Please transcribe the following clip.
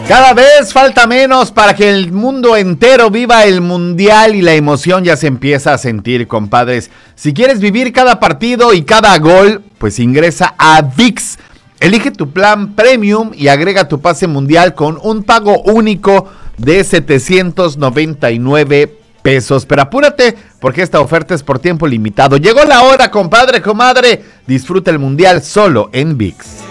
Cada vez falta menos para que el mundo entero viva el mundial y la emoción ya se empieza a sentir, compadres. Si quieres vivir cada partido y cada gol, pues ingresa a ViX. Elige tu plan premium y agrega tu pase mundial con un pago único de 799 pesos. Pero apúrate porque esta oferta es por tiempo limitado. Llegó la hora, compadre, comadre. Disfruta el mundial solo en ViX.